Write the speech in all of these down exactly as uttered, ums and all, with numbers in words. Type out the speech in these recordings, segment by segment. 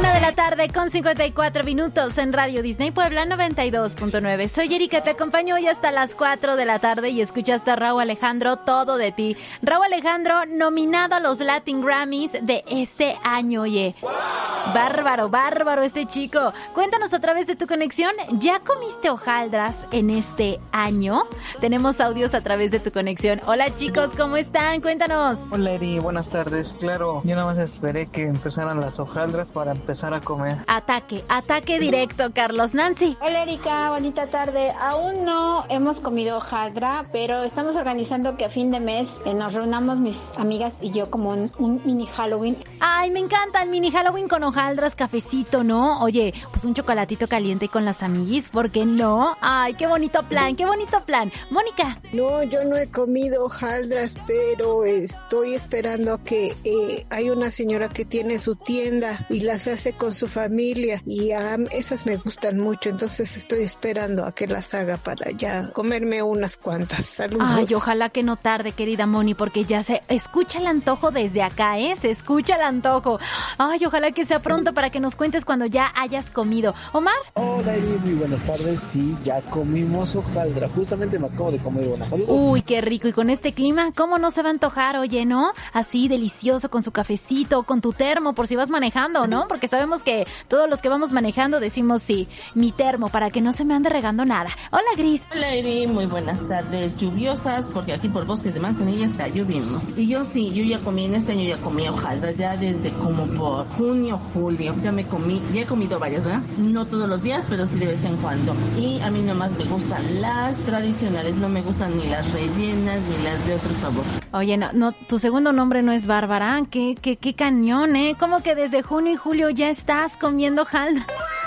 Una de la tarde con cincuenta y cuatro minutos en Radio Disney Puebla noventa y dos punto nueve. Soy Erika, te acompaño hoy hasta las cuatro de la tarde y escuchaste a Raúl Alejandro, Todo de ti. Raúl Alejandro nominado a los Latin Grammys de este año, oye. ¡Wow! Bárbaro, bárbaro este chico. Cuéntanos a través de tu conexión, ¿ya comiste hojaldras en este año? Tenemos audios a través de tu conexión. Hola chicos, ¿cómo están? Cuéntanos. Hola Eri, buenas tardes. Claro, yo nada más esperé que empezaran las hojaldras para empezar a comer. Ataque, ataque directo, Carlos. Nancy. Hola Erika, bonita tarde. Aún no hemos comido hojaldra, pero estamos organizando que a fin de mes eh, nos reunamos mis amigas y yo como un, un mini Halloween. Ay, me encanta el mini Halloween con hojaldras, cafecito, ¿no? Oye, pues un chocolatito caliente con las amiguis, ¿por qué no? Ay, qué bonito plan, qué bonito plan. Mónica. No, yo no he comido hojaldras, pero estoy esperando que eh, hay una señora que tiene su tienda y las hace con su familia y um, esas me gustan mucho, entonces estoy esperando a que las haga para ya comerme unas cuantas. Saludos. Ay, ojalá que no tarde, querida Moni, porque ya se escucha el antojo desde acá, ¿eh? Se escucha el antojo. Ay, ojalá que sea pronto para que nos cuentes cuando ya hayas comido. Omar. Hola, Eri, muy buenas tardes. Sí, ya comimos hojaldra. Justamente me acabo de comer una. Saludos. Uy, qué rico. Y con este clima, ¿cómo no se va a antojar, oye, no? Así, delicioso, con su cafecito, con tu termo, por si vas manejando, ¿no? Porque sabemos que todos los que vamos manejando decimos sí, mi termo, para que no se me ande regando nada. Hola, Gris. Hola, Eri, muy buenas tardes. Lluviosas, porque aquí por Bosques de Manzanilla está lloviendo. Y yo sí, yo ya comí, en este año ya comí hojaldras, ya desde como por junio, julio. Ya me comí, ya he comido varias, ¿verdad? No todos los días, pero sí de vez en cuando. Y a mí nomás me gustan las tradicionales, no me gustan ni las rellenas ni las de otro sabor. Oye, no, no, tu segundo nombre no es Bárbara. ¿Qué, qué, qué cañón, eh? ¿Cómo que desde junio y julio ya estás comiendo hojaldra?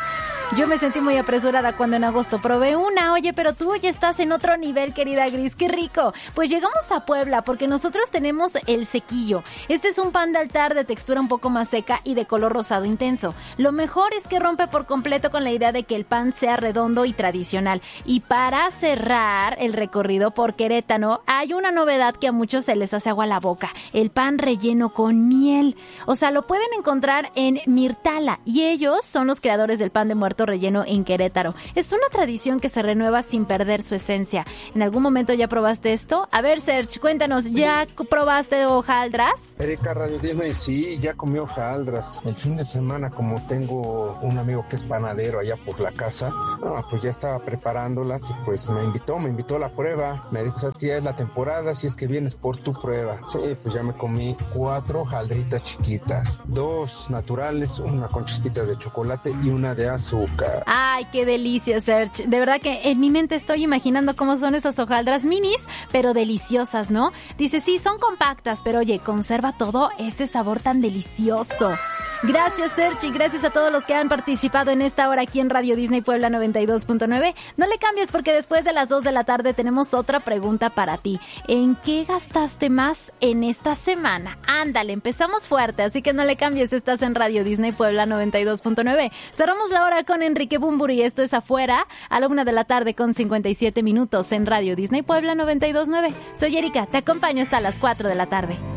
Yo me sentí muy apresurada cuando en agosto probé una. Oye, pero tú ya estás en otro nivel, querida Gris. ¡Qué rico! Pues llegamos a Puebla porque nosotros tenemos el sequillo. Este es un pan de altar de textura un poco más seca y de color rosado intenso. Lo mejor es que rompe por completo con la idea de que el pan sea redondo y tradicional. Y para cerrar el recorrido por Querétaro, hay una novedad que a muchos se les hace agua a la boca. El pan relleno con miel. O sea, lo pueden encontrar en Mirtala. Y ellos son los creadores del pan de muerto relleno en Querétaro. Es una tradición que se renueva sin perder su esencia. ¿En algún momento ya probaste esto? A ver, Serge, cuéntanos, ¿ya probaste hojaldras? Erika, Radio Disney, sí, ya comí hojaldras. El fin de semana, como tengo un amigo que es panadero allá por la casa, no, pues ya estaba preparándolas y pues me invitó, me invitó a la prueba. Me dijo, sabes que ya es la temporada, si es que vienes por tu prueba. Sí, pues ya me comí cuatro hojaldritas chiquitas, dos naturales, una con chispitas de chocolate y una de azúcar. Ay, qué delicia, Serge. De verdad que en mi mente estoy imaginando cómo son esas hojaldras minis, pero deliciosas, ¿no? Dice, sí, son compactas, pero oye, conserva todo ese sabor tan delicioso. Gracias, Serge, y gracias a todos los que han participado en esta hora aquí en Radio Disney Puebla noventa y dos punto nueve. No le cambies porque después de las dos de la tarde tenemos otra pregunta para ti. ¿En qué gastaste más en esta semana? Ándale, empezamos fuerte, así que no le cambies, estás en Radio Disney Puebla noventa y dos punto nueve. Cerramos la hora con Enrique Bumburi, esto es Afuera, a la una de la tarde con cincuenta y siete minutos en Radio Disney Puebla noventa y dos punto nueve. Soy Erika, te acompaño hasta las cuatro de la tarde.